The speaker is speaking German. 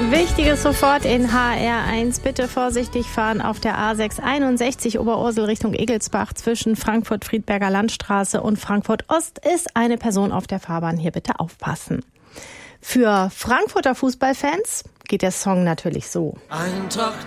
Wichtiges sofort in HR1. Bitte vorsichtig fahren auf der A661 Oberursel Richtung Egelsbach zwischen Frankfurt-Friedberger Landstraße und Frankfurt-Ost ist eine Person auf der Fahrbahn. Hier bitte aufpassen. Für Frankfurter Fußballfans geht der Song natürlich so. Eintracht